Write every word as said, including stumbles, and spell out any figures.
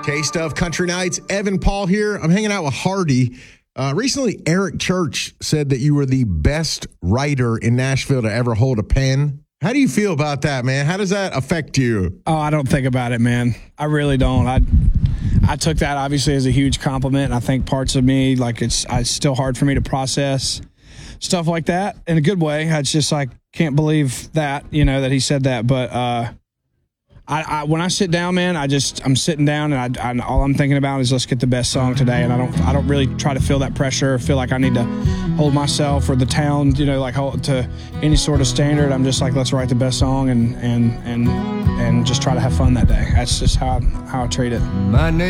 K-Stuff Country Nights. Evan Paul here. I'm hanging out with Hardy. Uh, recently, Eric Church said that you were the best writer in Nashville to ever hold a pen. How do you feel about that, man? How does that affect you? Oh, I don't think about it, man. I really don't. I I took that obviously as a huge compliment. And I think parts of me, like it's, it's still hard for me to process stuff like that in a good way. It's just like, can't believe that, you know, that he said that. But uh, I, I when I sit down, man, I just I'm sitting down and I, I all I'm thinking about is let's get the best song today. And I don't I don't really try to feel that pressure or feel like I need to hold myself or the town, you know, like hold to any sort of standard. I'm just like, let's write the best song and and and and just try to have fun that day. That's just how I, how I treat it. My name